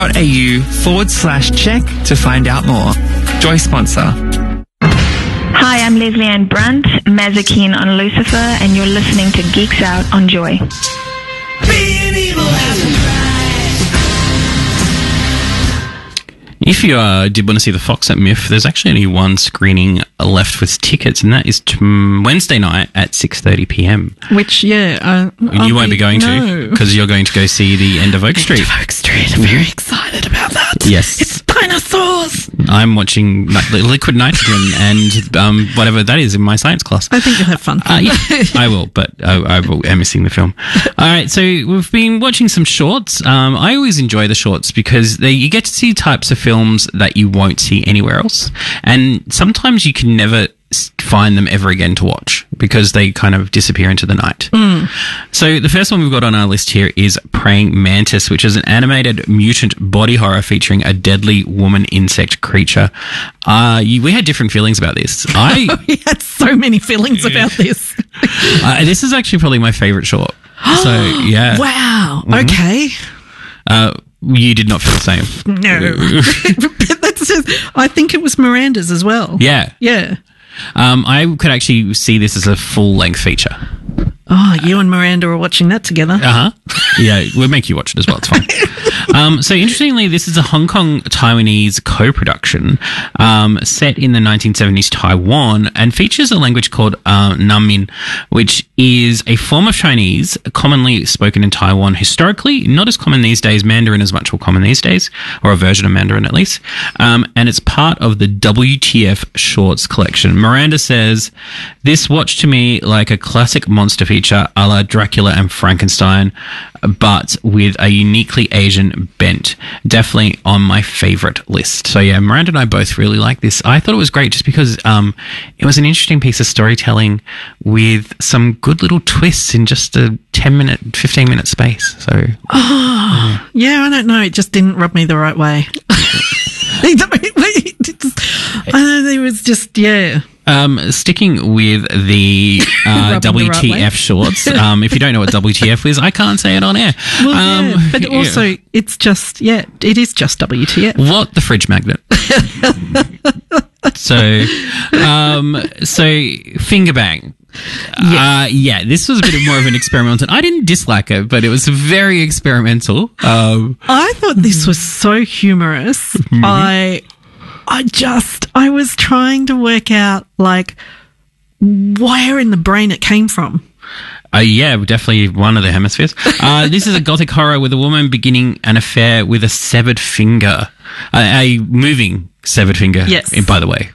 au/check to find out more. Joy sponsor. Hi, I'm Leslie Ann Brunt, Mazakeen on Lucifer, and you're listening to Geeks Out on Joy. Being evil hasn't tried. If you did want to see the Fox at MIFF, there's actually only one screening left with tickets, and that is Wednesday night at 6:30 p.m. Which, yeah, you won't be going to, because you're going to go see The End of Oak Street. End of Oak Street. I'm very excited about that. Yes. It's dinosaurs. I'm watching Liquid Nitrogen and whatever that is in my science class. I think you'll have fun. Yeah, I will, but I am missing the film. All right, so we've been watching some shorts. I always enjoy the shorts because you get to see types of films that you won't see anywhere else. And sometimes you can never find them ever again to watch because they kind of disappear into the night. So the first one we've got on our list here is Praying Mantis, which is an animated mutant body horror featuring a deadly woman insect creature. We had different feelings about this. We had so many feelings about this. This is actually probably my favorite short. So yeah. Wow. Okay. You did not feel the same. No. That's just, I think it was Miranda's as well. Yeah. Yeah. I could actually see this as a full-length feature. Oh, you and Miranda are watching that together. Yeah, we'll make you watch it as well. It's fine. So interestingly, this is a Hong Kong Taiwanese co-production set in the 1970s Taiwan and features a language called Nanmin, which is a form of Chinese commonly spoken in Taiwan historically. Not as common these days. Mandarin is much more common these days, or a version of Mandarin at least. And it's part of the WTF Shorts collection. Miranda says, "This watched to me like a classic monster feature a la Dracula and Frankenstein, but with a uniquely Asian bent. Definitely on my favorite list." So yeah, Miranda and I both really like this. I thought it was great just because it was an interesting piece of storytelling with some good little twists in just a 15-minute space. So yeah, I don't know. It just didn't rub me the right way. I know, there was just, yeah. Sticking with the WTF shorts, if you don't know what WTF is, I can't say it on air. Well, yeah, but also, it's just, yeah, it is just WTF. What the fridge magnet? So Finger Bang. Yes. Yeah, this was a bit more of an experimental. I didn't dislike it, but it was very experimental. I thought this was so humorous. I was trying to work out, like, where in the brain it came from. Yeah, definitely one of the hemispheres. This is a gothic horror with a woman beginning an affair with a severed finger. A moving severed finger, yes. By the way.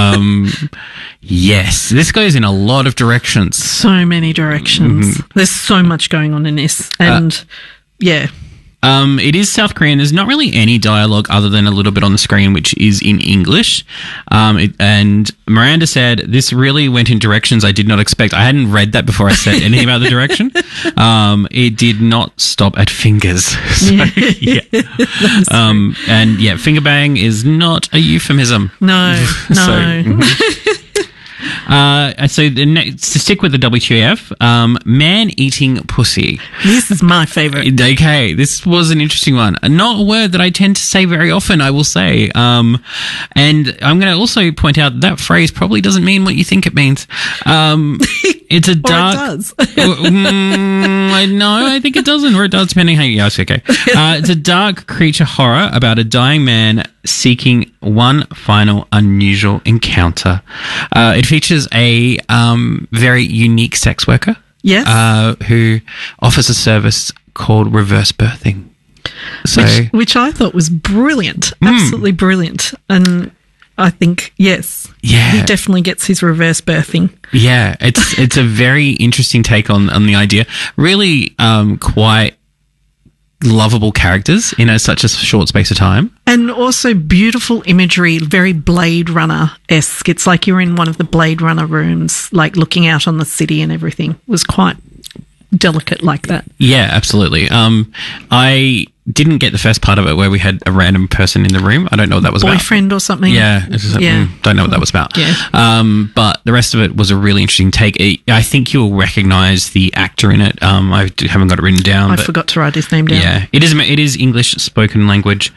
Yes, this goes in a lot of directions. So many directions. There's so much going on in this. And, yeah. It is South Korean. There's not really any dialogue other than a little bit on the screen, which is in English. And Miranda said, "This really went in directions I did not expect." I hadn't read that before I said anything about the direction. It did not stop at fingers. So, yeah. And yeah, finger bang is not a euphemism. No. So to stick with the WTF, man-eating pussy. This is my favourite. Okay, this was an interesting one. Not a word that I tend to say very often, I will say. And I'm going to also point out that phrase probably doesn't mean what you think it means. It's a dark... Or it does. No, I think it doesn't, or it does, depending how you... Yeah, it's okay. It's a dark creature horror about a dying man seeking one final unusual encounter. It features a very unique sex worker. Yes. Who offers a service called reverse birthing. So, which I thought was brilliant. Absolutely brilliant. And I think, yes. Yeah. He definitely gets his reverse birthing. Yeah. It's a very interesting take on the idea. Really quite lovable characters in such a short space of time. And also beautiful imagery, very Blade Runner-esque. It's like you're in one of the Blade Runner rooms, like looking out on the city and everything. It was quite delicate like that. Yeah, absolutely. I didn't get the first part of it where we had a random person in the room. I don't know what that was Boyfriend or something. Yeah. It's just like, don't know what that was about. Yeah. But the rest of it was a really interesting take. I think you'll recognise the actor in it. I haven't got it written down. I forgot to write his name down. Yeah. It is English spoken language.